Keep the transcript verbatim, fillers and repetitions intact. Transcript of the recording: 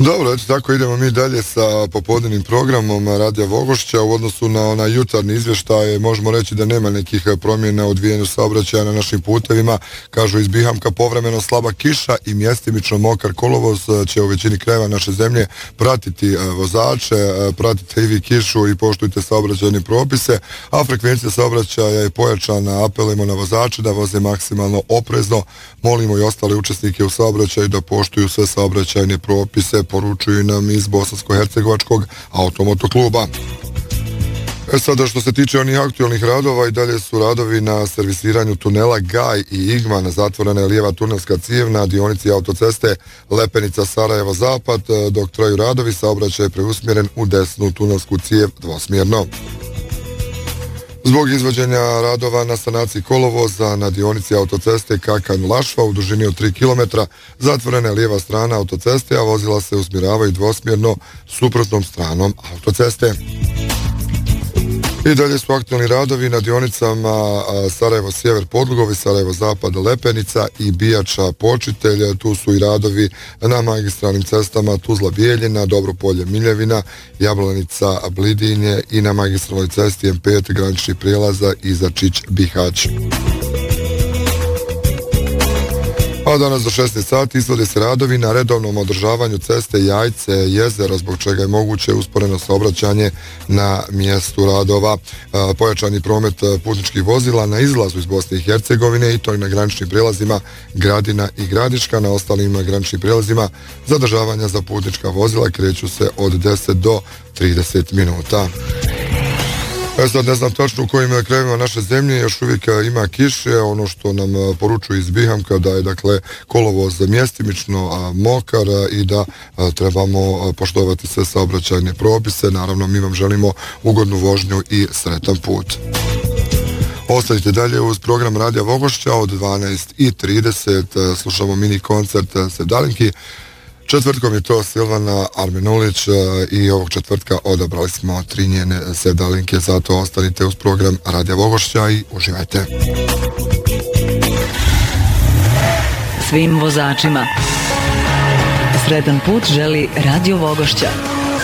Dobro, eto tako idemo mi dalje sa popodnevnim programom Radija Vogošća. U odnosu na onaj jutarnji izvještaj možemo reći da nema nekih promjena u odvijanju saobraćaja na našim putevima. Kažu iz Bihamka povremeno slaba kiša i mjestimično mokar kolovoz će u većini krajeva naše zemlje pratiti vozače. Pratite i vi kišu i poštujte saobraćajne propise, a frekvencija saobraćaja je pojačana. Apelujemo na vozače da voze maksimalno oprezno. Molimo i ostale učesnike u saobraćaju da poštuju sve saobraćajne propise, poručuju nam iz Bosansko-hercegovačkog automotokluba. E sada, što se tiče onih aktualnih radova, i dalje su radovi na servisiranju tunela Gaj i Igman. Zatvorena je lijeva tunelska cijev na dionici autoceste Lepenica Sarajevo Zapad, dok traju radovi, saobraćaj je preusmjeren u desnu tunelsku cijev dvosmjerno. Zbog izvođenja radova na sanaciji kolovoza na dionici autoceste Kakanj-Lašva u dužini od tri kilometra, zatvorena je lijeva strana autoceste, a vozila se usmjeravaju dvosmjerno suprotnom stranom autoceste. I dalje su aktualni radovi na dionicama Sarajevo Sjever Podlugovi, Sarajevo Zapad Lepenica i Bijača Počitelj. Tu su i radovi na magistralnim cestama Tuzla Bijeljina, Dobropolje Miljevina, Jablanica Blidinje i na magistralnoj cesti M pet graničnih prijelaza Izačić Bihać. A danas do šesnaest sati izvode se radovi na redovnom održavanju ceste Jajce Jezero, zbog čega je moguće usporeno saobraćanje na mjestu radova. Pojačani promet putničkih vozila na izlazu iz Bosne i Hercegovine, i to i na graničnim prijelazima Gradina i Gradiška. Na ostalim graničnim prijelazima zadržavanja za putnička vozila kreću se od deset do trideset minuta. E sad ne znam tačno u kojim krajevima naše zemlje još uvijek ima kiše. Ono što nam poručuju iz Bihamka da je dakle kolovoz mjestimično mokar i da trebamo poštovati sve saobraćajne propise. Naravno, mi vam želimo ugodnu vožnju i sretan put. Ostanite dalje uz program Radija Vogošća od dvanaest i trideset. Slušamo mini koncert Sevdalinki. Četvrtkom je to Silvana Armenulić i ovog četvrtka odabrali smo tri njene Sevdalinke, zato ostanite uz program Radija Vogošća i uživajte. Svim vozačima sretan put želi Radio Vogošća.